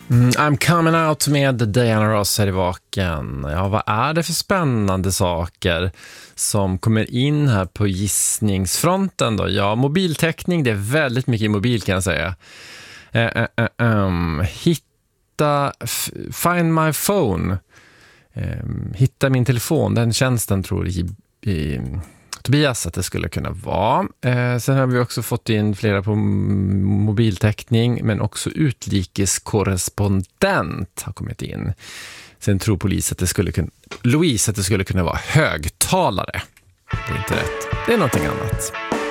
I'm coming out med Diana Ross här i Vaken. Ja, vad är det för spännande saker som kommer in här på gissningsfronten då? Ja, mobiltäckning, det är väldigt mycket i mobil kan jag säga. Find my phone. Hitta min telefon, den tjänsten tror i Tobias att det skulle kunna vara. Sen har vi också fått in flera på mobiltäckning, men också utrikeskorrespondent har kommit in. Sen tror Louise att det skulle kunna vara högtalare. Det är inte rätt. Det är någonting annat.